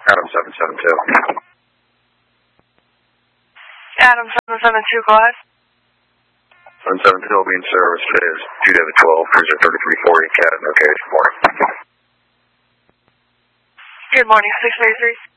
Adam 772. Adam 772, go ahead. 772 will be in service today is Tuesday the 12th, cruiser 3340, Cat, no cage, good morning. Good morning, 633.